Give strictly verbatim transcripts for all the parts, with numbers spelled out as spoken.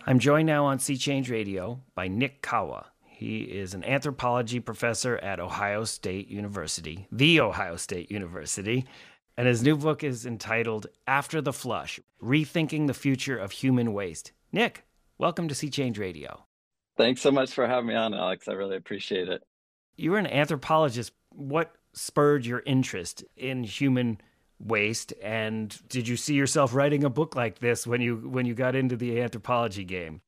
I'm joined now on Sea Change Radio by Nick Kawa. He is an anthropology professor at Ohio State University, the Ohio State University, and his new book is entitled After the Flush, Rethinking the Future of Human Waste. Nick, welcome to Sea Change Radio. Thanks so much for having me on, Alex. I really appreciate it. You're an anthropologist. What spurred your interest in human waste, and did you see yourself writing a book like this when you when you got into the anthropology game?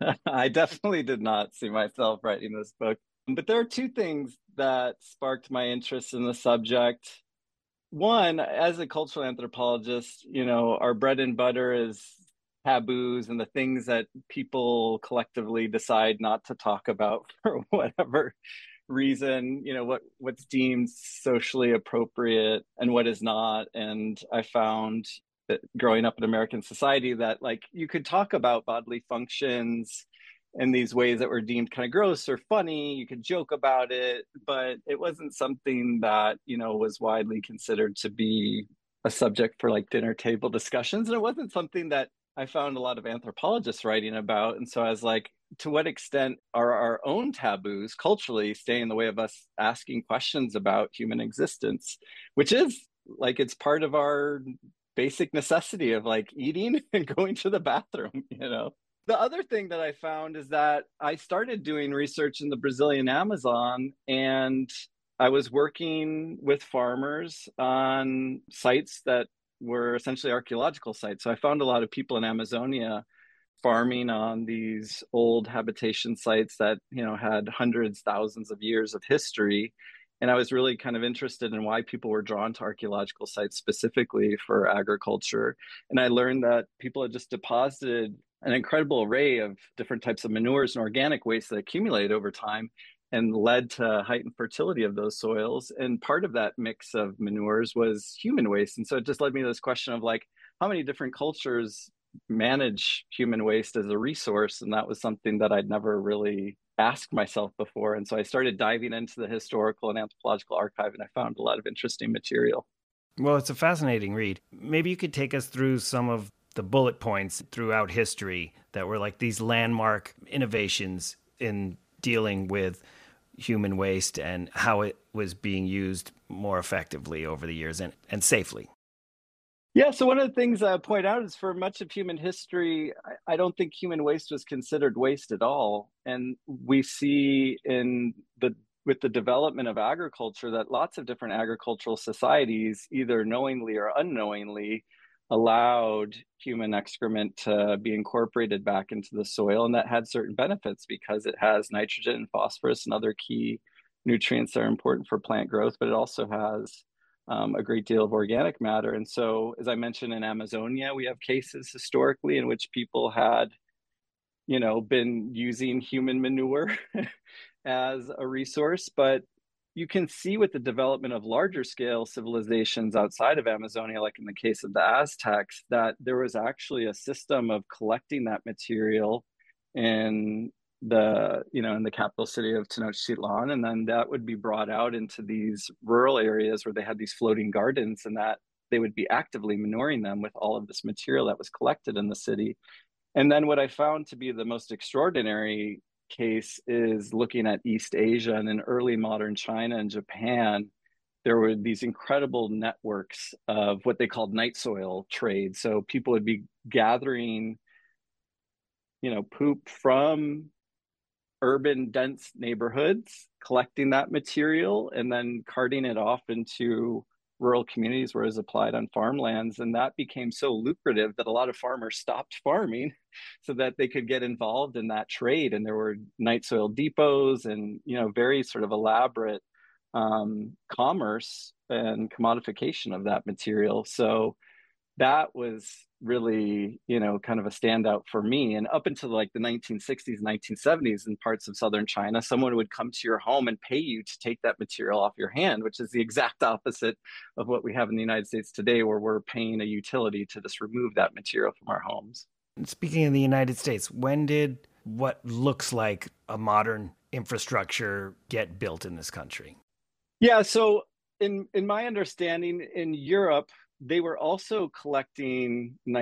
I definitely did not see myself writing this book, but there are two things that sparked my interest in the subject. One, as a cultural anthropologist, you know, our bread and butter is taboos and the things that people collectively decide not to talk about for whatever reason, you know, what what's deemed socially appropriate and what is not. And I found that growing up in American society that like you could talk about bodily functions in these ways that were deemed kind of gross or funny. You could joke about it, but it wasn't something that, you know, was widely considered to be a subject for like dinner table discussions. And it wasn't something that I found a lot of anthropologists writing about. And so I was like, to what extent are our own taboos culturally staying in the way of us asking questions about human existence, which is like it's part of our basic necessity of like eating and going to the bathroom, you know? The other thing that I found is that I started doing research in the Brazilian Amazon, and I was working with farmers on sites that were essentially archaeological sites. So I found a lot of people in Amazonia farming on these old habitation sites that, you know, had hundreds, thousands of years of history. And I was really kind of interested in why people were drawn to archaeological sites specifically for agriculture. And I learned that people had just deposited an incredible array of different types of manures and organic waste that accumulated over time and led to heightened fertility of those soils. And part of that mix of manures was human waste. And so it just led me to this question of like, how many different cultures manage human waste as a resource? And that was something that I'd never really asked myself before. And so I started diving into the historical and anthropological archive, and I found a lot of interesting material. Well, it's a fascinating read. Maybe you could take us through some of the bullet points throughout history that were like these landmark innovations in dealing with human waste and how it was being used more effectively over the years and, and safely. Yeah, so one of the things I point out is for much of human history, I, I don't think human waste was considered waste at all. And we see in the with the development of agriculture that lots of different agricultural societies, either knowingly or unknowingly, allowed human excrement to be incorporated back into the soil. And that had certain benefits because it has nitrogen and phosphorus and other key nutrients that are important for plant growth, but it also has um, a great deal of organic matter. And so, as I mentioned, in Amazonia, we have cases historically in which people had, you know, been using human manure as a resource. But you can see with the development of larger scale civilizations outside of Amazonia, like in the case of the Aztecs, that there was actually a system of collecting that material in the, you know, in the capital city of Tenochtitlan. And then that would be brought out into these rural areas where they had these floating gardens, and that they would be actively manuring them with all of this material that was collected in the city. And then what I found to be the most extraordinary case is looking at East Asia and in early modern China and Japan. There were these incredible networks of what they called night soil trade. So people would be gathering, you know, poop from urban dense neighborhoods, collecting that material, and then carting it off into rural communities where it was applied on farmlands. And that became so lucrative that a lot of farmers stopped farming so that they could get involved in that trade. And there were night soil depots and, you know, very sort of elaborate um, commerce and commodification of that material. So that was really, you know, kind of a standout for me. And up until like the nineteen sixties, nineteen seventies in parts of southern China, someone would come to your home and pay you to take that material off your hand, which is the exact opposite of what we have in the United States today, where we're paying a utility to just remove that material from our homes. Speaking of the United States, when did what looks like a modern infrastructure get built in this country? Yeah, so in in my understanding, in Europe, they were also collecting